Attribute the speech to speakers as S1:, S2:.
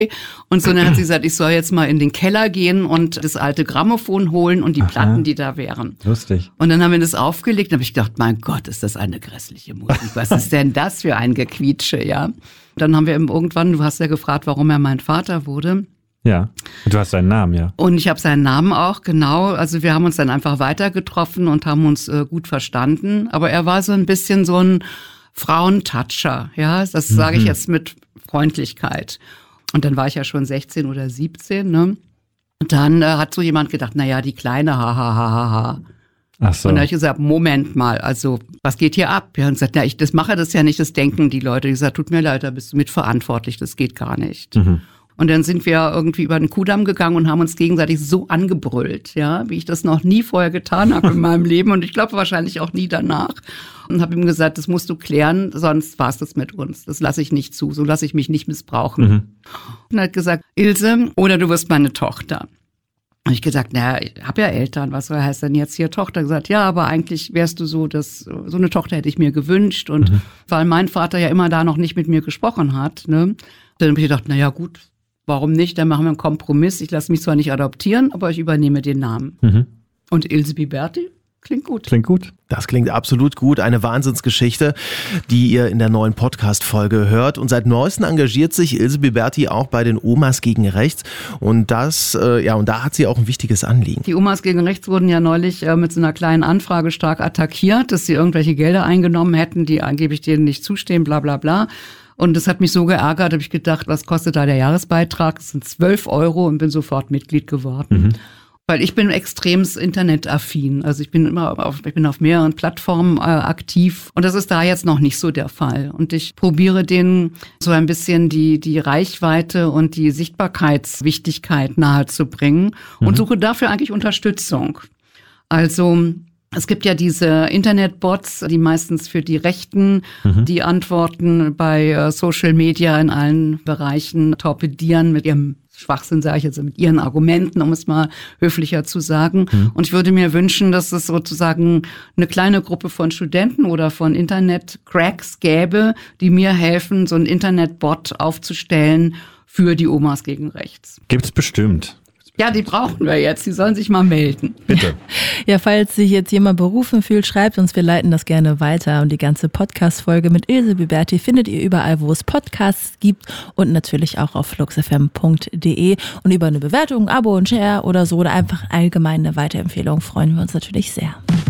S1: Und so, dann hat sie gesagt, ich soll jetzt mal in den Keller gehen und das alte Grammophon holen und die Platten, die da wären.
S2: Lustig.
S1: Und dann haben wir das aufgelegt und habe ich gedacht, mein Gott, ist das eine grässliche Musik. Was ist denn das für ein Gequietsche, ja? Dann haben wir eben irgendwann, du hast ja gefragt, warum er mein Vater wurde.
S2: Ja, du hast seinen Namen, ja.
S1: Und ich habe seinen Namen auch, genau. Also wir haben uns dann einfach weiter getroffen und haben uns gut verstanden. Aber er war so ein bisschen so ein Frauentoucher, ja. Das sage ich jetzt mit Freundlichkeit. Und dann war ich ja schon 16 oder 17, ne? Und dann hat so jemand gedacht, naja, die Kleine, ha.
S2: Ach so.
S1: Und da habe ich gesagt, Moment mal, also was geht hier ab? Ja, und gesagt, ja, ich mache das ja nicht, das denken die Leute. Ich gesagt, tut mir leid, da bist du mitverantwortlich, das geht gar nicht. Und dann sind wir irgendwie über den Kudamm gegangen und haben uns gegenseitig so angebrüllt, ja, wie ich das noch nie vorher getan habe in meinem Leben und ich glaube wahrscheinlich auch nie danach. Und habe ihm gesagt, das musst du klären, sonst war's das mit uns. Das lasse ich nicht zu, so lasse ich mich nicht missbrauchen. Und er hat gesagt, Ilse, oder du wirst meine Tochter. Und ich gesagt, naja, ich habe ja Eltern, was heißt denn jetzt hier Tochter? Gesagt, ja, aber eigentlich wärst du so eine Tochter hätte ich mir gewünscht. Und weil mein Vater ja immer da noch nicht mit mir gesprochen hat, ne, dann habe ich gedacht, naja gut, warum nicht? Dann machen wir einen Kompromiss. Ich lasse mich zwar nicht adoptieren, aber ich übernehme den Namen. Und Ilse Biberti? Klingt gut.
S2: Klingt gut.
S3: Das klingt absolut gut. Eine Wahnsinnsgeschichte, die ihr in der neuen Podcast-Folge hört. Und seit Neuestem engagiert sich Ilse Biberti auch bei den Omas gegen Rechts. Und und da hat sie auch ein wichtiges Anliegen.
S1: Die Omas gegen Rechts wurden ja neulich mit so einer kleinen Anfrage stark attackiert, dass sie irgendwelche Gelder eingenommen hätten, die angeblich denen nicht zustehen, bla bla bla. Und das hat mich so geärgert, habe ich gedacht, was kostet da der Jahresbeitrag? Das sind 12 € und bin sofort Mitglied geworden. Weil ich bin extremst internetaffin. Also ich bin auf mehreren Plattformen aktiv. Und das ist da jetzt noch nicht so der Fall. Und ich probiere denen so ein bisschen die Reichweite und die Sichtbarkeitswichtigkeit nahezubringen und suche dafür eigentlich Unterstützung. Also es gibt ja diese Internetbots, die meistens für die Rechten die Antworten bei Social Media in allen Bereichen torpedieren mit ihrem Schwachsinn, sage ich jetzt, mit ihren Argumenten, um es mal höflicher zu sagen. Und ich würde mir wünschen, dass es sozusagen eine kleine Gruppe von Studenten oder von Internet-Cracks gäbe, die mir helfen, so einen Internet-Bot aufzustellen für die Omas gegen Rechts.
S2: Gibt's bestimmt.
S1: Ja, die brauchen wir jetzt. Die sollen sich mal melden.
S2: Bitte.
S4: Ja, falls sich jetzt jemand berufen fühlt, schreibt uns, wir leiten das gerne weiter. Und die ganze Podcast-Folge mit Ilse Biberti findet ihr überall, wo es Podcasts gibt und natürlich auch auf fluxfm.de. Und über eine Bewertung, Abo und Share oder so oder einfach allgemeine Weiterempfehlung freuen wir uns natürlich sehr.